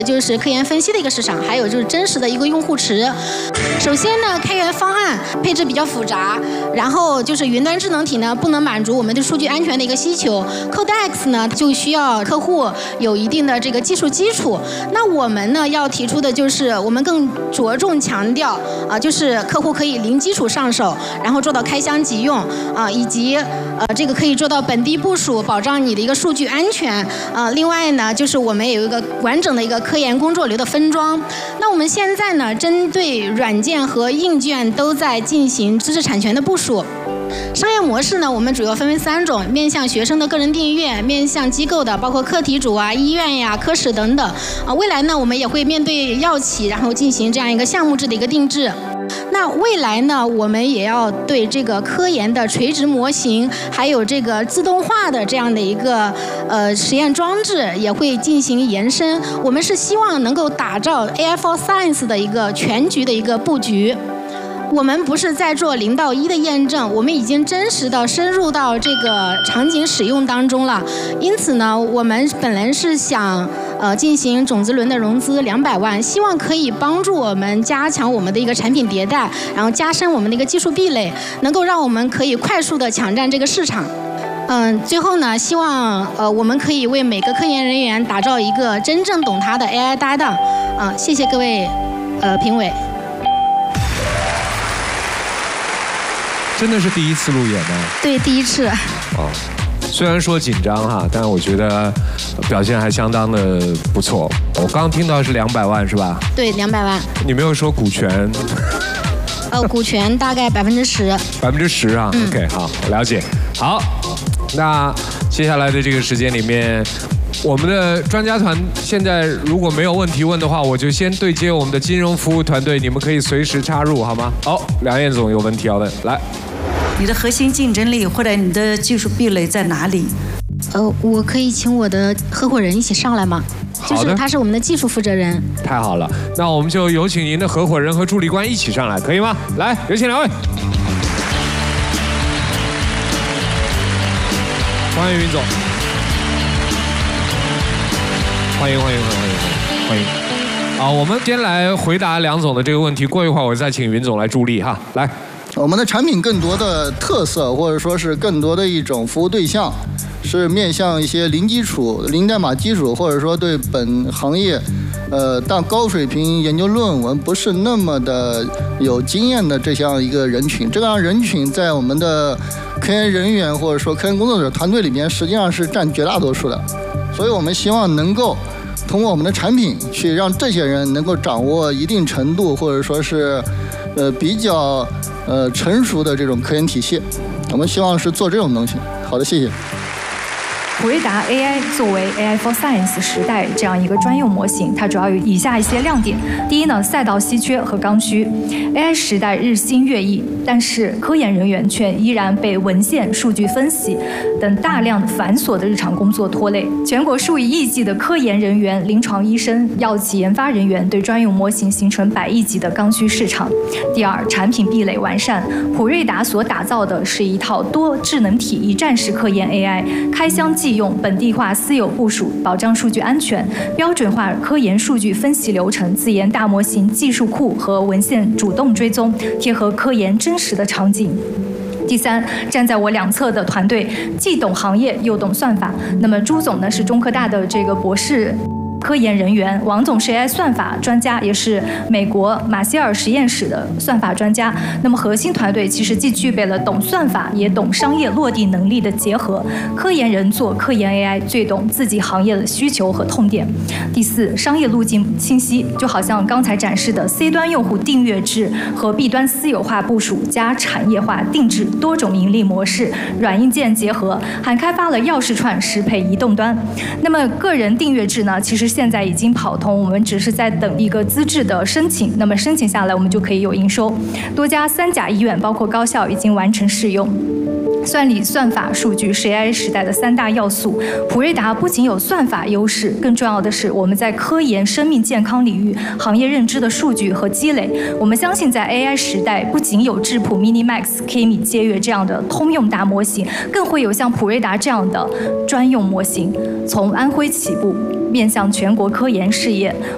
就是科研分析的一个市场，还有就是真实的一个用户池。首先呢，开源方案配置比较复杂，然后就是云端智能体呢不能满足我们对数据安全的一个需求 ，Codex 呢就需要客户有一定的这个技术基础。那我们呢要提出的就是我们更着重强调就是客户可以零基础上手，然后做到开箱即用以及这个可以做到本地部署，保障你的一个数据安全另外呢，就是我们有一个完整的一个科研工作流的分装。那我们现在呢，针对软件和硬件都在进行知识产权的部署。商业模式呢，我们主要分为3种：面向学生的个人订阅，面向机构的，包括课题组医院呀、科室等等。未来呢，我们也会面对药企，然后进行这样一个项目制的一个定制。那未来呢，我们也要对这个科研的垂直模型，还有这个自动化的这样的一个实验装置，也会进行延伸。我们是希望能够打造 AI for Science 的一个全局的一个布局。我们不是在做0到1的验证，我们已经真实的深入到这个场景使用当中了。因此呢，我们本来是想进行种子轮的融资200万，希望可以帮助我们加强我们的一个产品迭代，然后加深我们的一个技术壁垒，能够让我们可以快速的抢占这个市场。最后呢，希望我们可以为每个科研人员打造一个真正懂他的 AI 搭档。谢谢各位评委。 真的是第一次路演吗？ 对，第一次。 虽然说紧张哈，但我觉得表现还相当的不错。我刚听到是200万是吧？ 对，200万。 你没有说股权？ 股权大概10%。 10%啊？OK， 好，了解。好，那接下来的这个时间里面，我们的专家团现在如果没有问题问的话，我就先对接我们的金融服务团队，你们可以随时插入好吗？好，梁彦总有问题要问，来。 你的核心竞争力或者你的技术壁垒在哪里？ 我可以请我的合伙人一起上来吗？就是他是我们的技术负责人。 太好了，那我们就有请您的合伙人和助理官一起上来，可以吗？来，有请2位。欢迎云总。欢迎。好，我们先来回答梁总的这个问题，过一会儿我再请云总来助力哈。来。 我们的产品更多的特色，或者说是更多的一种服务对象，是面向一些零基础、零代码基础，或者说对本行业，但高水平研究论文不是那么的有经验的这样一个人群。这样人群在我们的科研人员或者说科研工作者团队里面，实际上是占绝大多数的。所以我们希望能够通过我们的产品，去让这些人能够掌握一定程度，或者说是比较成熟的这种科研体系，我们希望是做这种东西。好的，谢谢。 普瑞达 AI 作为 AI for Science 时代这样一个专用模型，它主要有以下一些亮点。第一呢，赛道稀缺和刚需。AI 时代日新月异，但是科研人员却依然被文献、数据分析等大量繁琐的日常工作拖累。全国数以亿计的科研人员、临床医生、药企研发人员对专用模型形成100亿级的刚需市场。第二，产品壁垒完善。普瑞达所打造的是一套多智能体一站式科研 AI， 开箱即用，本地化私有部署，保障数据安全，标准化科研数据分析流程，自研大模型技术库和文献主动追踪，贴合科研真实的场景。第三，站在我两侧的团队既懂行业又懂算法。那么朱总呢是中科大的这个博士科研人员，王总是 AI 算法专家，也是美国马歇尔实验室的算法专家。那么核心团队其实既具备了懂算法也懂商业落地能力的结合，科研人做科研 AI 最懂自己行业的需求和痛点。第四，商业路径清晰，就好像刚才展示的 C 端用户订阅制和 B 端私有化部署加产业化定制多种盈利模式，软硬件结合，还开发了钥匙串适配移动端。那么个人订阅制呢，其实现在已经跑通，我们只是在等一个资质的申请，那么申请下来我们就可以有营收。多家3甲医院包括高校已经完成试用。算力、算法、数据是 AI 时代的3大要素。普瑞达不仅有算法优势，更重要的是我们在科研、生命健康领域行业认知的数据和积累。我们相信在 AI 时代，不仅有智谱、Minimax、Kimi、接跃这样的通用大模型，更会有像普瑞达这样的专用模型。从安徽起步，面向全国科研事业，